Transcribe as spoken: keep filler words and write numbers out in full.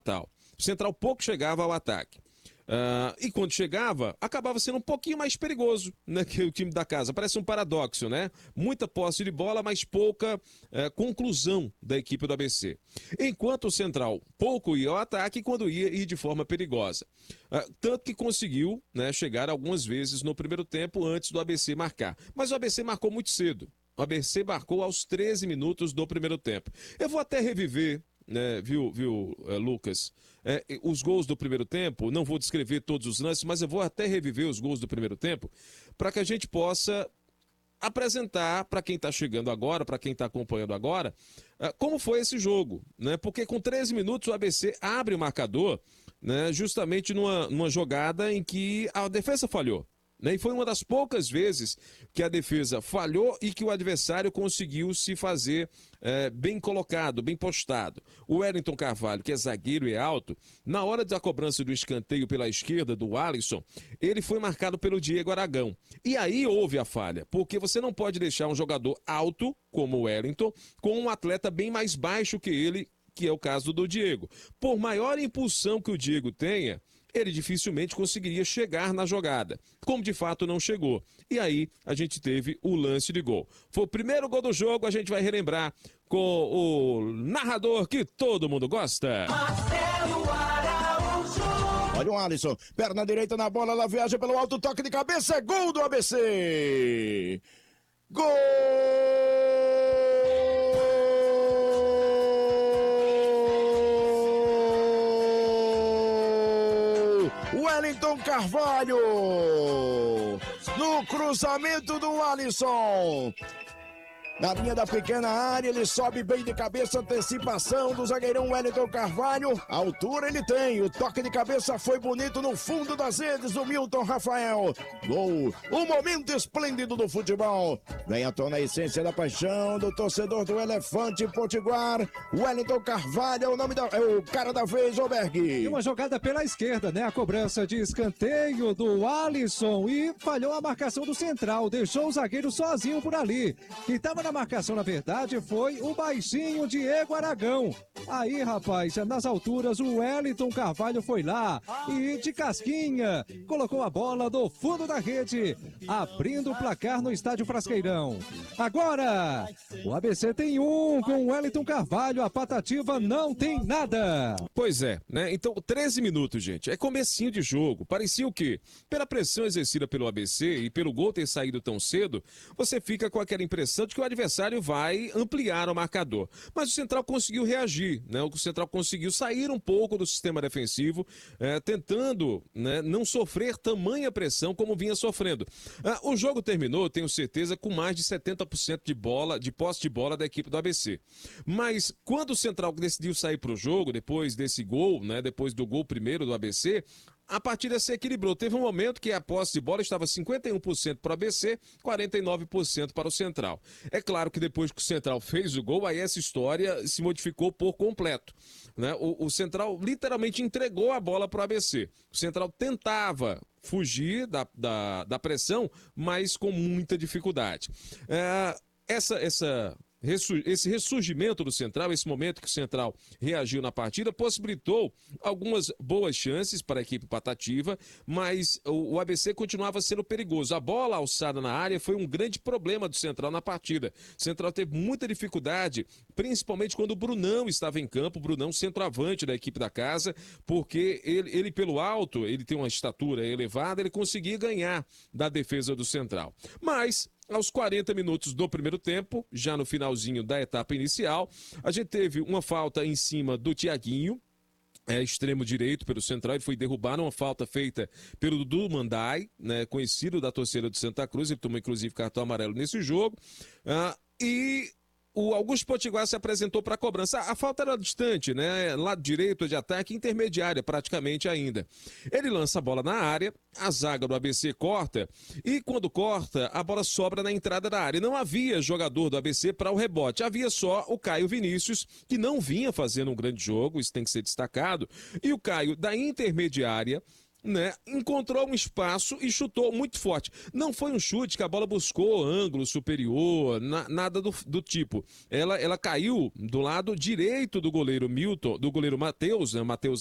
tal. O Central pouco chegava ao ataque. Uh, e quando chegava, acabava sendo um pouquinho mais perigoso, né, que o time da casa. Parece um paradoxo, né? Muita posse de bola, mas pouca uh, conclusão da equipe do A B C. Enquanto o Central pouco ia ao ataque, quando ia, ia de forma perigosa. Uh, tanto que conseguiu, né, chegar algumas vezes no primeiro tempo antes do A B C marcar. Mas o A B C marcou muito cedo. O A B C marcou aos treze minutos do primeiro tempo. Eu vou até reviver, né, viu, viu, uh, Lucas? É, os gols do primeiro tempo, não vou descrever todos os lances, mas eu vou até reviver os gols do primeiro tempo, para que a gente possa apresentar para quem está chegando agora, para quem está acompanhando agora, como foi esse jogo, né? Porque com treze minutos o A B C abre o marcador, né, justamente numa, numa jogada em que a defesa falhou. E foi uma das poucas vezes que a defesa falhou e que o adversário conseguiu se fazer é, bem colocado, bem postado. O Wellington Carvalho, que é zagueiro e é alto, na hora da cobrança do escanteio pela esquerda do Alisson, ele foi marcado pelo Diego Aragão. E aí houve a falha, porque você não pode deixar um jogador alto, como o Wellington, com um atleta bem mais baixo que ele, que é o caso do Diego. Por maior impulsão que o Diego tenha, ele dificilmente conseguiria chegar na jogada, como de fato não chegou. E aí a gente teve o lance de gol. Foi o primeiro gol do jogo, a gente vai relembrar com o narrador que todo mundo gosta. Marcelo Araújo. Olha o Alisson, perna direita na bola, ela viaja pelo alto, toque de cabeça, é gol do A B C! Gol! Wellington Carvalho, no cruzamento do Alisson, na linha da pequena área, ele sobe bem de cabeça, antecipação do zagueirão Wellington Carvalho, a altura ele tem, o toque de cabeça foi bonito no fundo das redes do Milton Rafael, gol, um momento esplêndido do futebol, vem à tona a essência da paixão do torcedor do Elefante Potiguar, Wellington Carvalho é o nome da, é o cara da vez, Oberg. E uma jogada pela esquerda, né, a cobrança de escanteio do Alisson e falhou a marcação do Central, deixou o zagueiro sozinho por ali, que estava na marcação, na verdade, foi o baixinho Diego Aragão. Aí, rapaz, nas alturas, o Wellington Carvalho foi lá e, de casquinha, colocou a bola do fundo da rede, abrindo o placar no estádio Frasqueirão. Agora, o A B C tem um com o Wellington Carvalho, a Patativa não tem nada. Pois é, né? Então, treze minutos, gente. É comecinho de jogo. Parecia o quê? Pela pressão exercida pelo A B C e pelo gol ter saído tão cedo, você fica com aquela impressão de que o adversário vai ampliar o marcador. Mas o Central conseguiu reagir, né? O Central conseguiu sair um pouco do sistema defensivo, é, tentando, né, não sofrer tamanha pressão como vinha sofrendo. Ah, o jogo terminou, tenho certeza, com mais de setenta por cento de bola, de posse de bola da equipe do A B C. Mas quando o Central decidiu sair para o jogo, depois desse gol, né, depois do gol primeiro do A B C, a partida se equilibrou. Teve um momento que a posse de bola estava cinquenta e um por cento para o A B C, quarenta e nove por cento para o Central. É claro que depois que o Central fez o gol, aí essa história se modificou por completo, né? O, o Central literalmente entregou a bola para o A B C. O Central tentava fugir da, da, da pressão, mas com muita dificuldade. É, essa... essa Esse ressurgimento do Central, esse momento que o Central reagiu na partida, possibilitou algumas boas chances para a equipe patativa, mas o A B C continuava sendo perigoso. A bola alçada na área foi um grande problema do Central na partida. O Central teve muita dificuldade, principalmente quando o Brunão estava em campo, o Brunão centroavante da equipe da casa, porque ele, ele pelo alto, ele tem uma estatura elevada, ele conseguia ganhar da defesa do Central. Mas aos quarenta minutos do primeiro tempo, já no finalzinho da etapa inicial, a gente teve uma falta em cima do Thiaguinho, é, extremo direito pelo Central, ele foi derrubado, uma falta feita pelo Dudu Mandai, né, conhecido da torcida do Santa Cruz, ele tomou inclusive cartão amarelo nesse jogo, ah, e o Augusto Potiguar se apresentou para a cobrança. A falta era distante, né? Lado direito de ataque, intermediária praticamente ainda. Ele lança a bola na área, a zaga do A B C corta e quando corta, a bola sobra na entrada da área. Não havia jogador do A B C para o rebote, havia só o Caio Vinícius, que não vinha fazendo um grande jogo, isso tem que ser destacado. E o Caio, da intermediária, né, encontrou um espaço e chutou muito forte. Não foi um chute que a bola buscou ângulo superior, na, nada do, do tipo. Ela, ela caiu do lado direito do goleiro Milton, do goleiro Matheus, né, Matheus